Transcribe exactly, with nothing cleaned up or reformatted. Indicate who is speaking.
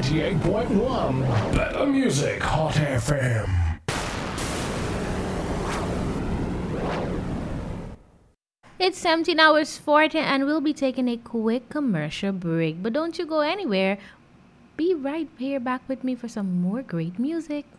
Speaker 1: ninety-eight point one. Better music, Hot F M.
Speaker 2: It's seventeen hours forty and we'll be taking a quick commercial break. But don't you go anywhere. Be right here back with me for some more great music.